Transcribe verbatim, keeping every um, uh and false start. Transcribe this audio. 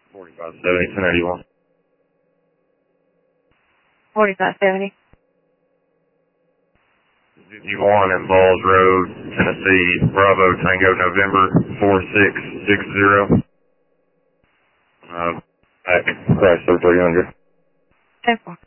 forty-five seventy, ten eighty-one. forty-five seventy. fifty-one at Balls Road, Tennessee, Bravo Tango November four six six zero. Uh, back Chrysler three hundred. ten four.